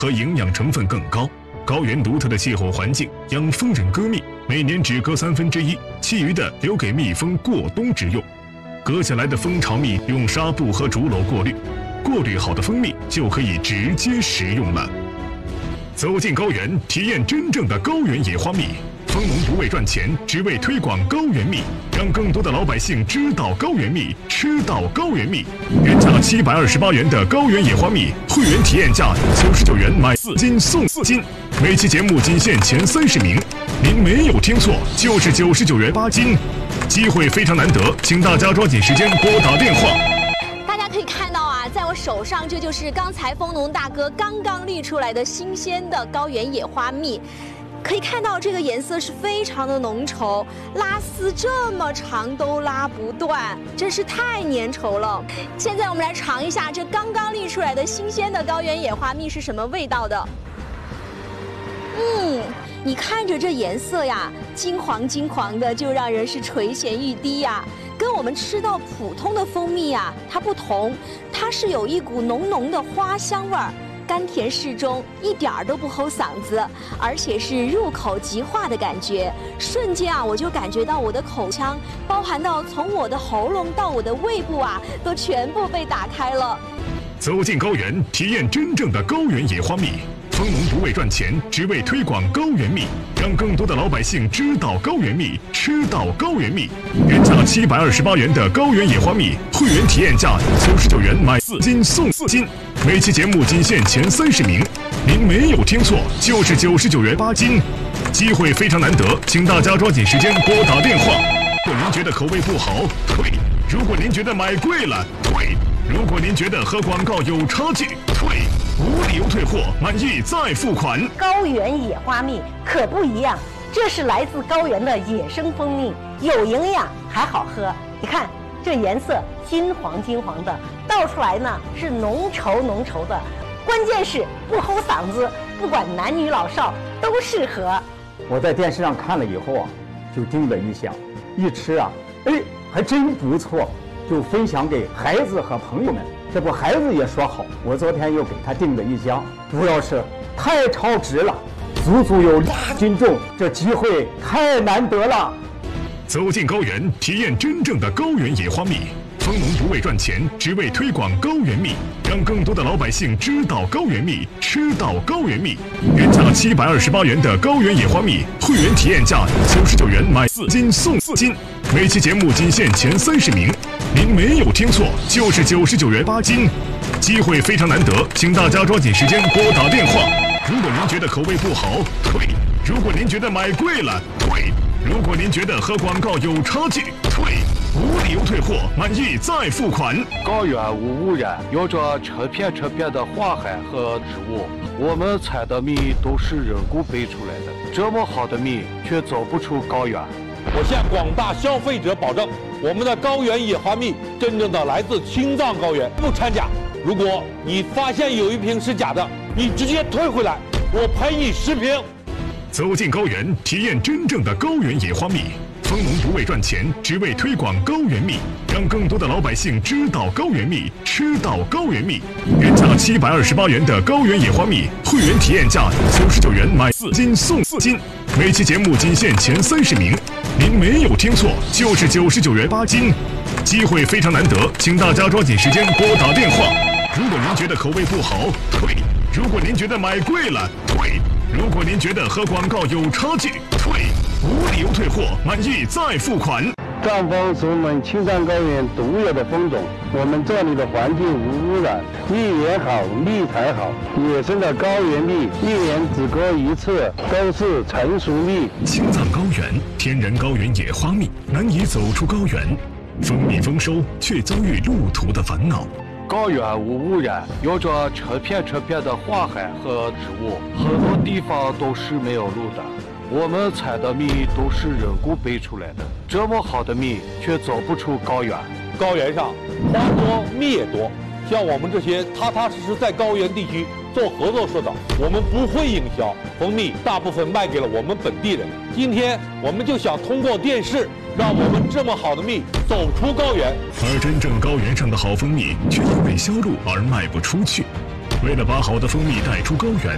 和营养成分更高。高原独特的气候环境养蜂人割蜜，每年只割1/3，其余的留给蜜蜂过冬之用。割下来的蜂巢蜜用纱布和竹篓过滤，过滤好的蜂蜜就可以直接食用了。走进高原，体验真正的高原野花蜜。蜂农不为赚钱，只为推广高原蜜，让更多的老百姓知道高原蜜，吃到高原蜜。原价728元的高原野花蜜，会员体验价99元买4斤送4斤。每期节目仅限前30名，您没有听错，就是99元8斤。机会非常难得，请大家抓紧时间拨打电话。 大家可以看到啊，在我手上，这就是刚才蜂农大哥刚刚滤出来的新鲜的高原野花蜜。可以看到这个颜色是非常的浓稠，拉丝这么长都拉不断，真是太粘稠了。现在我们来尝一下这刚刚滤出来的新鲜的高原野花蜜是什么味道的。你看着这颜色呀，金黄金黄的，就让人是垂涎欲滴呀。跟我们吃到普通的蜂蜜呀，它不同，它是有一股浓浓的花香味儿。甘甜适中，一点儿都不齁嗓子，而且是入口即化的感觉。瞬间啊，我就感觉到我的口腔，包含到从我的喉咙到我的胃部啊，都全部被打开了。 走进高原，体验真正的高原野花蜜。蜂农不为赚钱，只为推广高原蜜，让更多的老百姓知道高原蜜，吃到高原蜜。原价728元的高原野花蜜，会员体验价99元买4斤送4斤。每期节目仅限前30名，您没有听错，就是99元8斤。机会非常难得，请大家抓紧时间拨打电话。如果您觉得口味不好，退；如果您觉得买贵了，退；如果您觉得和广告有差距，退。无理由退货，满意再付款。 高原野花蜜可不一样，这是来自高原的野生蜂蜜，有营养还好喝。你看这颜色金黄金黄的，倒出来呢是浓稠浓稠的，关键是不齁嗓子，不管男女老少都适合。 我在电视上看了以后啊，就叮了一下，一吃啊，还真不错，就分享给孩子和朋友们。这不，孩子也说好，我昨天又给他订了一箱，主要是太超值了，足足有2斤重，这机会太难得了。 走进高原，体验真正的高原野花蜜。蜂农不为赚钱，只为推广高原蜜，让更多的老百姓知道高原蜜，吃到高原蜜。原价728元的高原野花蜜，会员体验价99元买4斤送4斤。每期节目仅限前30名，您没有听错，就是99元8斤。机会非常难得，请大家抓紧时间拨打电话。如果您觉得口味不好，退；如果您觉得买贵了，退；如果您觉得和广告有差距，退。无理由退货，满意再付款。 高原无污染，有着成片的花海和植物，我们采的蜜都是人工培出来的，这么好的蜜却走不出高原。 我向广大消费者保证，我们的高原野花蜜真正的来自青藏高原，不掺假。如果你发现有一瓶是假的，你直接退回来，我赔你10瓶。 走进高原，体验真正的高原野花蜜。蜂农不为赚钱，只为推广高原蜜，让更多的老百姓知道高原蜜，吃到高原蜜。原价728元的高原野花蜜，会员体验价99元买4斤送4斤。每期节目仅限前30名，您没有听错，就是99元8斤。机会非常难得，请大家抓紧时间拨打电话。如果您觉得口味不好，退；如果您觉得买贵了，退；如果您觉得和广告有差距，退。无理由退货，满意再付款。 藏蜂是我们青藏高原独有的蜂种，我们这里的环境无污染，蜜源好，蜜才好。野生的高原蜜一年只割1次，都是成熟蜜。 青藏高原天然高原野花蜜难以走出高原，蜂蜜丰收却遭遇路途的烦恼。 高原无污染，有着成片的花海和植物，很多地方都是没有路的。我们采的蜜都是人工培出来的，这么好的蜜却走不出高原。 高原上花多蜜也多，像我们这些踏踏实实在高原地区做合作社的，我们不会营销，蜂蜜大部分卖给了我们本地人。今天我们就想通过电视，让我们这么好的蜜走出高原。 而真正高原上的好蜂蜜却因为销路而卖不出去。为了把好的蜂蜜带出高原，